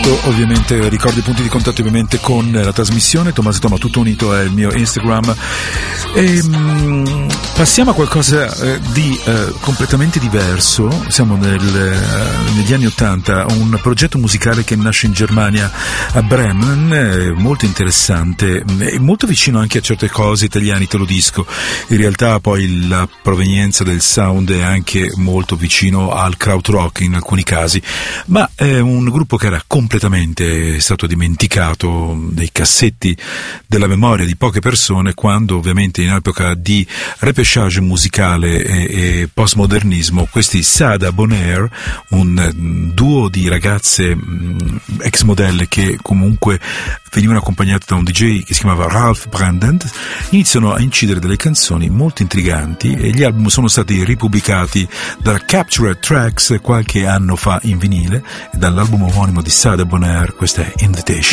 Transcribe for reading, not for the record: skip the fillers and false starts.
contatto, ovviamente ricordi i punti di contatto ovviamente con la trasmissione. Tommaso Toma tutto unito è il mio Instagram. E passiamo a qualcosa di completamente diverso. Siamo negli anni 80, un progetto musicale che nasce in Germania, a Bremen, molto interessante e molto vicino anche a certe cose italiane, te lo disco. In realtà poi la provenienza del sound è anche molto vicino al krautrock in alcuni casi, ma è un gruppo che era completamente stato dimenticato nei cassetti della memoria di poche persone, quando ovviamente in epoca di repêchage musicale e postmodernismo questi Sada Bonaire, un duo di ragazze ex modelle che comunque venivano accompagnate da un DJ che si chiamava Ralph Brandent, iniziano a incidere delle canzoni molto intriganti e gli album sono stati ripubblicati dalla Captured Tracks qualche anno fa in vinile, e dall'album omonimo di Sada Bonaire questa è Invitation.